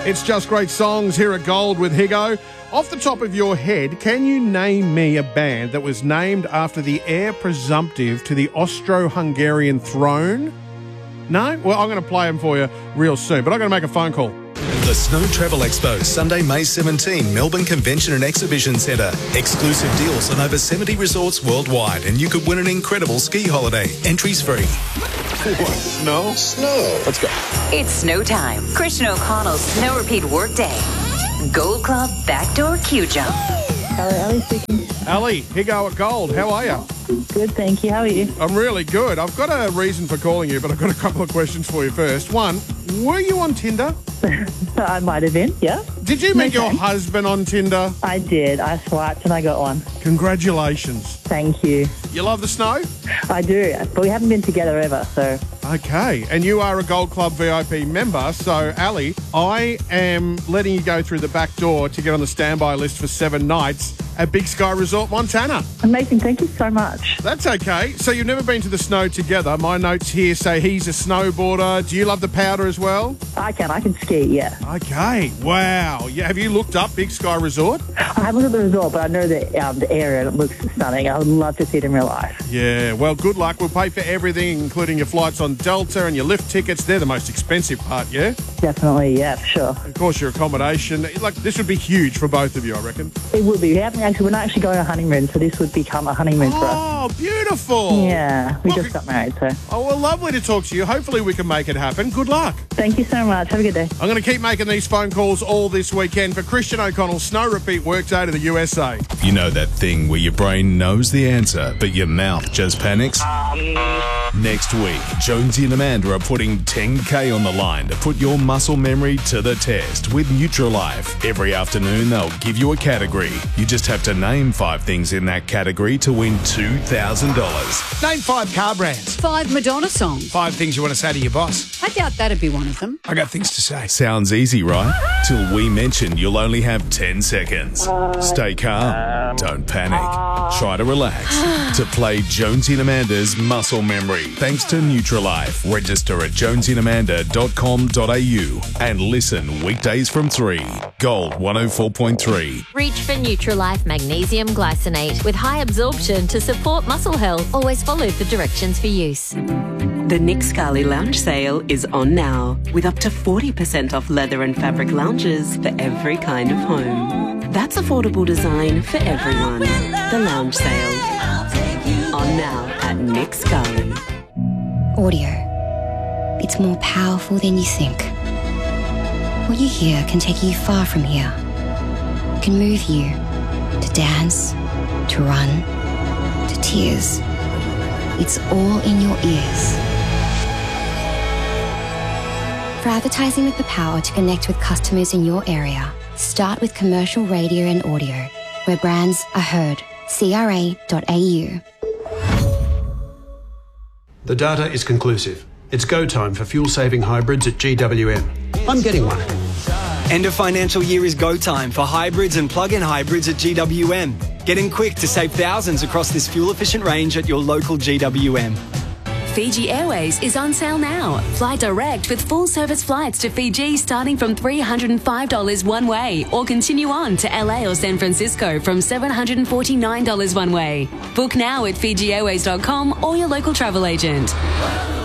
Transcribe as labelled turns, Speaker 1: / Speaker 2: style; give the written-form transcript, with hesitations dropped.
Speaker 1: It's Just Great Songs here at Gold with Higo. Off the top of your head, can you name me a band that was named after the heir presumptive to the Austro-Hungarian throne? No? Well, I'm going to play them for you real soon, but I'm going to make a phone call.
Speaker 2: The Snow Travel Expo, Sunday, May 17, Melbourne Convention and Exhibition Centre. Exclusive deals on over 70 resorts worldwide, and you could win an incredible ski holiday. Entries free.
Speaker 3: What? Snow? Snow. Let's go.
Speaker 4: It's snow time. Christian O'Connell's Snow Repeat Workday. Gold Club Backdoor Q Jump.
Speaker 5: Hello, Ali speaking.
Speaker 1: Ali, Higo at Gold. How are you?
Speaker 5: Good, thank you. How are you?
Speaker 1: I'm really good. I've got a reason for calling you, but I've got a couple of questions for you first. One, were you on Tinder?
Speaker 5: I might have been, yeah.
Speaker 1: Did you meet your husband on Tinder?
Speaker 5: I did. I swiped and I got one.
Speaker 1: Congratulations.
Speaker 5: Thank you.
Speaker 1: You love the snow?
Speaker 5: I do, but we haven't been together ever, so...
Speaker 1: Okay, and you are a Gold Club VIP member, so Ali, I am letting you go through the back door to get on the standby list for 7 nights at Big Sky Resort, Montana.
Speaker 5: Amazing, thank you so much.
Speaker 1: That's okay. So you've never been to the snow together. My notes here say he's a snowboarder. Do you love the powder as well?
Speaker 5: I can ski, yeah.
Speaker 1: Okay, wow. Yeah, have you looked up Big Sky Resort?
Speaker 5: I haven't looked at the resort, but I know the area and it looks stunning. I would love to see it in real life.
Speaker 1: Yeah, well, good luck. We'll pay for everything, including your flights on Delta and your lift tickets. They're the most expensive part, yeah?
Speaker 5: Definitely, yeah, for sure.
Speaker 1: Of course, your accommodation. Like, this would be huge for both of you, I reckon.
Speaker 5: It would be. We're not actually going on a honeymoon, so this would become a honeymoon for us.
Speaker 1: Oh, beautiful.
Speaker 5: Yeah, we just got married, so...
Speaker 1: Oh, well, lovely to talk to you. Hopefully we can make it happen. Good luck.
Speaker 5: Thank you so much. Have a good day.
Speaker 1: I'm going to keep making these phone calls all this weekend for Christian O'Connell's Snow Repeat Workday to the USA.
Speaker 2: You know that thing where your brain knows the answer, but your mouth just panics? Next week, Jonesy and Amanda are putting $10K on the line to put your muscle memory to the test with Nutrilife. Every afternoon, they'll give you a category. You just have to name 5 things in that category to win $2,000.
Speaker 6: Name 5 car brands.
Speaker 7: 5 Madonna songs.
Speaker 6: 5 things you want to say to your boss.
Speaker 7: I doubt that'd be one of them.
Speaker 6: I got things to say.
Speaker 2: Sounds easy, right? Till we mention you'll only have 10 seconds. Stay calm. Don't panic. Try to relax. To play Jonesy and Amanda's Muscle Memory. Thanks to Nutrilife. Register at jonesyandamanda.com.au and listen weekdays from 3. Gold 104.3.
Speaker 8: Reach for Nutrilife Magnesium Glycinate with high absorption to support muscle health. Always follow the directions for use.
Speaker 9: The Nick Scali Lounge Sale is on now, with up to 40% off leather and fabric lounges for every kind of home. That's affordable design for everyone. The Lounge Sale. On now at Nick Scali.
Speaker 10: Audio. It's more powerful than you think. What you hear can take you far from here. It can move you to dance, to run, to tears. It's all in your ears. For advertising with the power to connect with customers in your area, start with commercial radio and audio, where brands are heard. CRA.au.
Speaker 11: The data is conclusive. It's go time for fuel-saving hybrids at GWM. I'm getting one.
Speaker 12: End of financial year is go time for hybrids and plug-in hybrids at GWM. Get in quick to save thousands across this fuel-efficient range at your local GWM.
Speaker 13: Fiji Airways is on sale now. Fly direct with full service flights to Fiji starting from $305 one way, or continue on to LA or San Francisco from $749 one way. Book now at FijiAirways.com or your local travel agent.